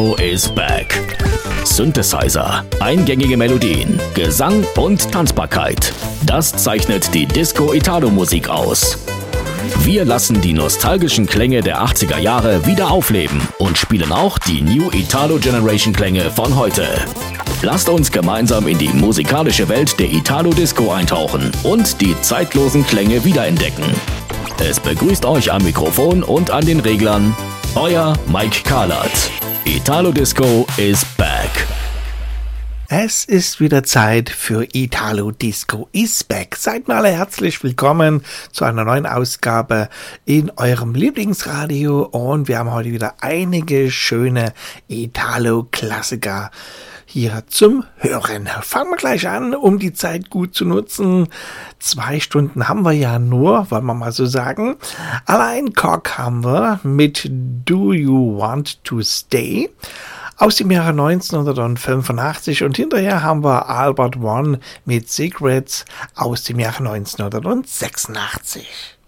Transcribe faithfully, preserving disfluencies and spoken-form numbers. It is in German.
is back. Synthesizer, eingängige Melodien, Gesang und Tanzbarkeit. Das zeichnet die Disco-Italo-Musik aus. Wir lassen die nostalgischen Klänge der achtziger Jahre wieder aufleben und spielen auch die New Italo Generation Klänge von heute. Lasst uns gemeinsam in die musikalische Welt der Italo-Disco eintauchen und die zeitlosen Klänge wiederentdecken. Es begrüßt euch am Mikrofon und an den Reglern euer Mike Karlat. Italo Disco is back. Es ist wieder Zeit für Italo Disco is back. Seid mal alle herzlich willkommen zu einer neuen Ausgabe in eurem Lieblingsradio und wir haben heute wieder einige schöne Italo-Klassiker hier zum Hören. Fangen wir gleich an, um die Zeit gut zu nutzen. Zwei Stunden haben wir ja nur, wollen wir mal so sagen. Alain Cock haben wir mit Do You Want to Stay aus dem Jahre neunzehnhundertfünfundachtzig und hinterher haben wir Albert One mit Secrets aus dem Jahre neunzehnhundertsechsundachtzig.